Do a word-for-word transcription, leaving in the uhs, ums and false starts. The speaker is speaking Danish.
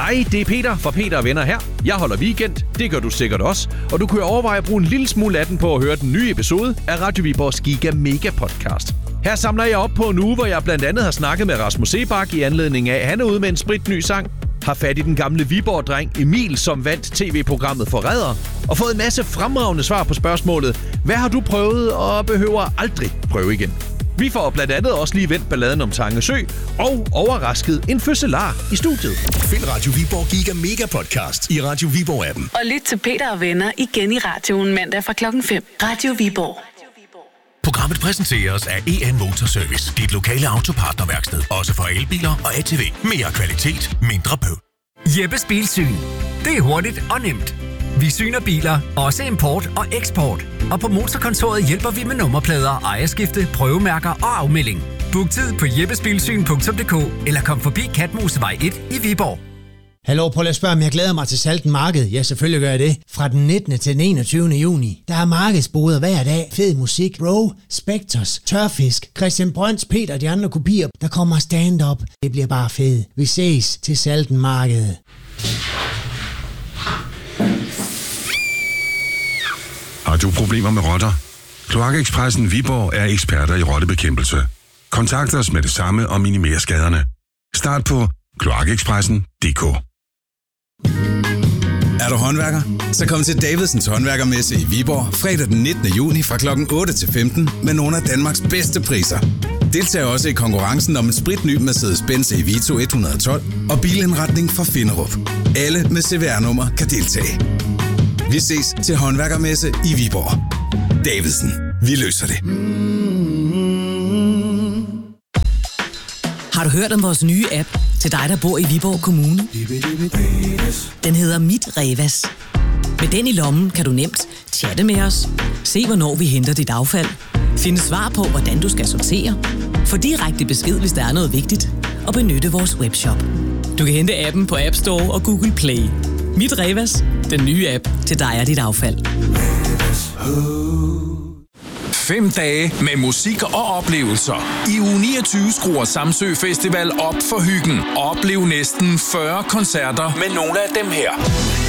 Hej, det er Peter fra Peter og Venner her. Jeg holder weekend, det gør du sikkert også, og du kunne overveje at bruge en lille smule af den på at høre den nye episode af Radio Viborgs Giga Mega Podcast. Her samler jeg op på en uge, hvor jeg blandt andet har snakket med Rasmus Seebach i anledning af, at han er ude med en spritny sang, har fat i den gamle Viborg-dreng Emil, som vandt tv-programmet Forræder, og fået en masse fremragende svar på spørgsmålet, hvad har du prøvet og behøver aldrig prøve igen? Vi får blandt andet også lige vendt balladen om Tange Sø og overrasket en fødselar i studiet. Find Radio Viborg Giga Mega Podcast i Radio Viborg-appen. Og lyt til Peter og Venner igen i radioen mandag fra klokken fem. Radio Viborg. Programmet præsenteres af E N Motorservice, dit lokale autopartnerværksted. Også for elbiler og A T V. Mere kvalitet, mindre bøv. Jeppes Bilsyn. Det er hurtigt og nemt. Vi syner biler, også import og eksport. Og på Motorkontoret hjælper vi med nummerplader, ejerskifte, prøvemærker og afmelding. Book tid på jeppesbilsyn punktum d k eller kom forbi Katmosevej et i Viborg. Hallo, prøv at spørge, om jeg glæder mig til Salten Marked. Ja, selvfølgelig gør jeg det. Fra den nittende til den enogtyvende juni. Der er markedsboder hver dag. Fed musik, Bro, Spectres, Tørfisk, Christian Brøns, Peter og de andre kopier. Der kommer stand-up. Det bliver bare fedt. Vi ses til Salten Marked. Har du problemer med rotter? Kloakekspressen Viborg er eksperter i rottebekæmpelse. Kontakt os med det samme og minimer skaderne. Start på kloakekspressen punktum d k. Er du håndværker? Så kom til Davidsens Håndværkermesse i Viborg fredag den nittende juni fra klokken otte til femten med nogle af Danmarks bedste priser. Deltag også i konkurrencen om en spritny Mercedes-Benz E Vito et hundrede og tolv og bilindretning fra Finderup. Alle med C V R-nummer kan deltage. Vi ses til Håndværkermesse i Viborg. Davidsen. Vi løser det. Har du hørt om vores nye app til dig, der bor i Viborg Kommune? Den hedder Mit Revas. Med den i lommen kan du nemt chatte med os, se hvornår vi henter dit affald, finde svar på, hvordan du skal sortere, få direkte besked, hvis der er noget vigtigt, og benytte vores webshop. Du kan hente appen på App Store og Google Play. Mit Revas, den nye app til dig og dit affald. Fem dage med musik og oplevelser. I uge niogtyve skruer Samsø Festival op for hyggen. Oplev næsten fyrre koncerter med nogle af dem her.